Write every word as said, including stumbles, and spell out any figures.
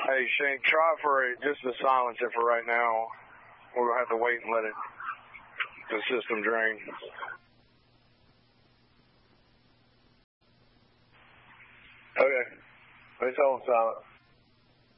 Hey, Shane, try for a, just to silence it for right now. We're going to have to wait and let it, the system drain. Okay. Let's hold silent.